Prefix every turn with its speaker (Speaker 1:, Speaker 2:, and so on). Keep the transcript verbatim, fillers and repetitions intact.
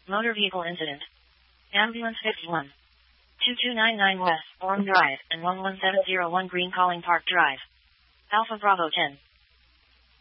Speaker 1: Motor vehicle incident. Ambulance fifty-one. two two nine nine West Orm Drive and one one seven zero one Green Calling Park Drive. Alpha Bravo ten.